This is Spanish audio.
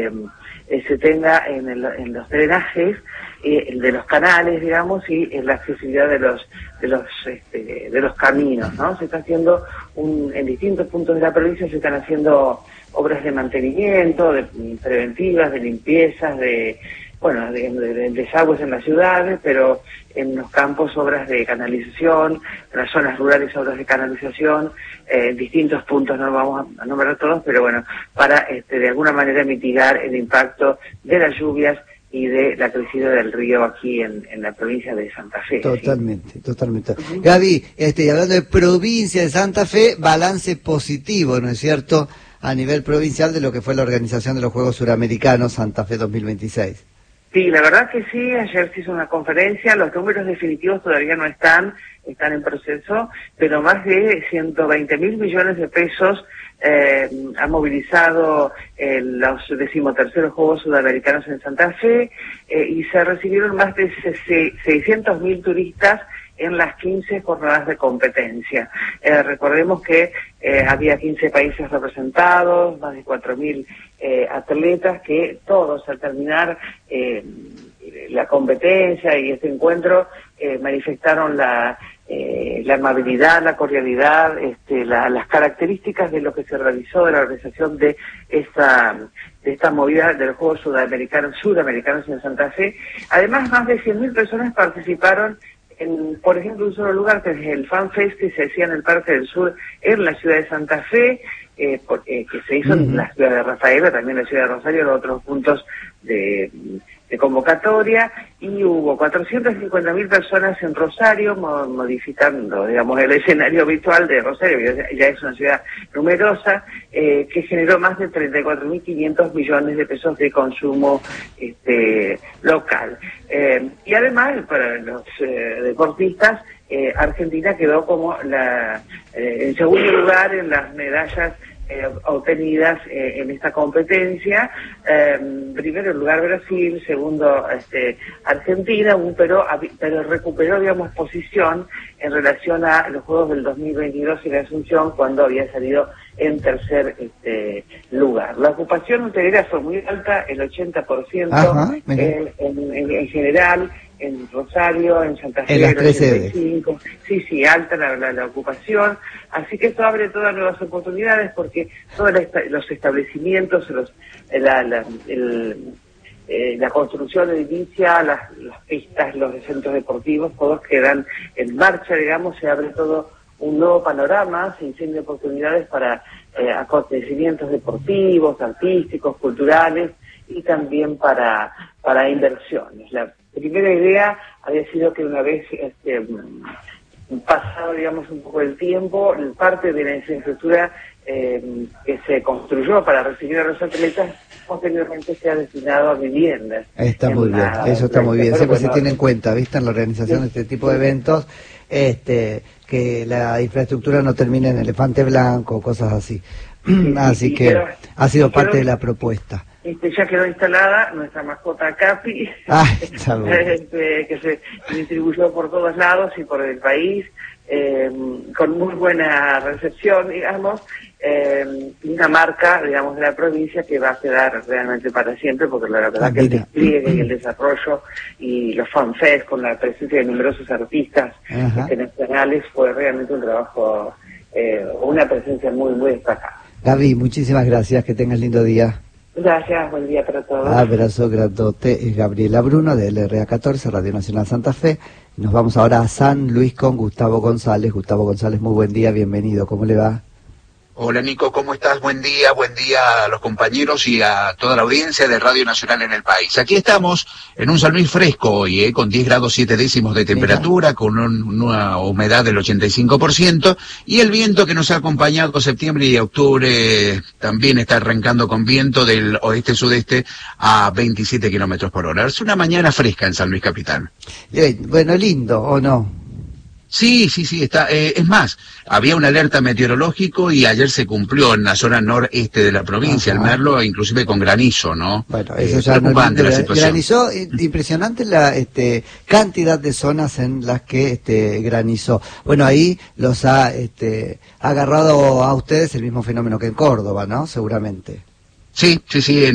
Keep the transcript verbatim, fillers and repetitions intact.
eh, eh, se tenga en, el, en los drenajes eh, de los canales, digamos, y en la accesibilidad de los de los este, de los caminos, ¿no? Se está haciendo un, en distintos puntos de la provincia se están haciendo obras de mantenimiento, de preventivas, de limpiezas, de bueno, de, de, de desagües en las ciudades, pero en los campos obras de canalización, en las zonas rurales obras de canalización, eh, en distintos puntos, no vamos a nombrar todos, pero bueno, para este, de alguna manera mitigar el impacto de las lluvias y de la crecida del río aquí en, en la provincia de Santa Fe. Totalmente, ¿sí? Totalmente. Uh-huh. Gaby, este, hablando de provincia de Santa Fe, balance positivo, ¿no es cierto?, a nivel provincial de lo que fue la organización de los Juegos Suramericanos Santa Fe dos mil veintiséis. Sí, la verdad que sí, ayer se hizo una conferencia, los números definitivos todavía no están, están en proceso, pero más de ciento veinte mil millones de pesos eh, han movilizado eh, los decimoterceros Juegos Sudamericanos en Santa Fe eh, y se recibieron más de seiscientos mil turistas en las quince jornadas de competencia. Eh, recordemos que eh, había quince países representados, más de cuatro mil eh, atletas que todos al terminar eh, la competencia y este encuentro eh, manifestaron la, eh, la amabilidad, la cordialidad, este, la, las características de lo que se realizó de la organización de esta de esta movida de los Juegos Sudamericanos, Sudamericanos en Santa Fe. Además, más de cien mil personas participaron en, por ejemplo, un solo lugar, que es el Fan Fest, que se hacía en el Parque del Sur, en la ciudad de Santa Fe, eh, por, eh, que se hizo uh-huh. en la ciudad de Rafaela, también en la ciudad de Rosario, en otros puntos de, de convocatoria, y hubo cuatrocientas cincuenta mil personas en Rosario, mo- modificando, digamos, el escenario habitual de Rosario, que ya, ya es una ciudad numerosa, eh, que generó más de treinta y cuatro mil quinientos millones de pesos de consumo este, local. Eh, y además, para los eh, deportistas, eh, Argentina quedó como la eh, en segundo lugar en las medallas Eh, obtenidas eh, en esta competencia. Eh, primero lugar Brasil, segundo este, Argentina, un, pero, pero recuperó, digamos, posición en relación a los Juegos del dos mil veintidós y la Asunción, cuando había salido en tercer este, lugar. La ocupación hotelera fue muy alta, el ochenta por ciento. Ajá, en, en, en, en general, en Rosario, en Santa Fe, en las tres sedes. Sí, sí, alta la, la, la ocupación. Así que esto abre todas nuevas oportunidades, porque todos los establecimientos, los, la, la, el, eh, la construcción edilicia, las, las pistas, los centros deportivos, todos quedan en marcha, digamos, se abre todo un nuevo panorama, se incendian oportunidades para eh, acontecimientos deportivos, artísticos, culturales y también para, para inversiones. La primera idea había sido que una vez este, pasado, digamos, un poco el tiempo, parte de la infraestructura eh, que se construyó para recibir a los atletas posteriormente sea destinado a viviendas. Está muy bien, eso está muy bien, siempre se tiene en cuenta, ¿viste? En la organización de este tipo de eventos, este, que la infraestructura no termine en elefante blanco, cosas así. Así que ha sido parte de la propuesta. Este, ya quedó instalada nuestra mascota Capi, ah, está bien. este, que se distribuyó por todos lados y por el país, eh, con muy buena recepción, digamos, eh, una marca, digamos, de la provincia que va a quedar realmente para siempre, porque la verdad que el despliegue y el desarrollo y los fanfest con la presencia de numerosos artistas internacionales fue realmente un trabajo, eh, una presencia muy, muy destacada. Gaby, muchísimas gracias, que tengas lindo día. Gracias, buen día para todos. Abrazo grandote, es Gabriela Bruno de L R A catorce, Radio Nacional Santa Fe. Nos vamos ahora a San Luis con Gustavo González. Gustavo González, muy buen día, bienvenido, ¿cómo le va? Hola Nico, ¿cómo estás? Buen día, buen día a los compañeros y a toda la audiencia de Radio Nacional en el país. Aquí estamos en un San Luis fresco hoy, ¿eh? Con diez grados siete décimos de temperatura, con un, una humedad del ochenta y cinco por ciento, y el viento que nos ha acompañado septiembre y octubre también está arrancando con viento del oeste-sudeste a veintisiete kilómetros por hora. Es una mañana fresca en San Luis Capital. Bien, bueno, lindo, ¿o no? Sí, sí, sí, está. Eh, es más, había una alerta meteorológico y ayer se cumplió en la zona noreste de la provincia, el Merlo, inclusive con granizo, ¿no? Bueno, eso ya eh, preocupante no, la situación. Granizó, impresionante la este, cantidad de zonas en las que este, granizó. Bueno, ahí los ha este, agarrado a ustedes el mismo fenómeno que en Córdoba, ¿no? Seguramente. Sí, sí, sí. En